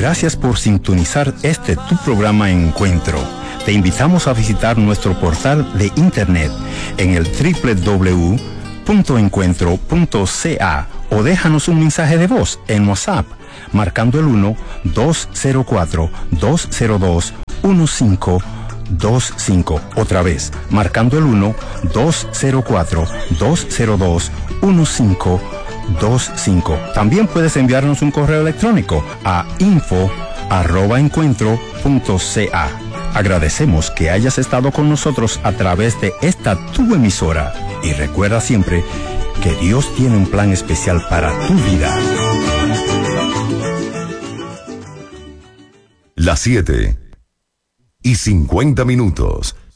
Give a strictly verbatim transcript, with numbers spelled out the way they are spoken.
Gracias por sintonizar este tu programa Encuentro. Te invitamos a visitar nuestro portal de internet en el doble u doble u doble u punto encuentro punto c a o déjanos un mensaje de voz en WhatsApp marcando el uno dos cero cuatro dos cero dos uno cinco dos cinco. Otra vez, marcando el uno dos cero cuatro dos cero dos uno cinco dos cinco. También puedes enviarnos un correo electrónico a info arroba encuentro punto c a. Agradecemos que hayas estado con nosotros a través de esta tu emisora y recuerda siempre que Dios tiene un plan especial para tu vida. Las siete y cincuenta minutos.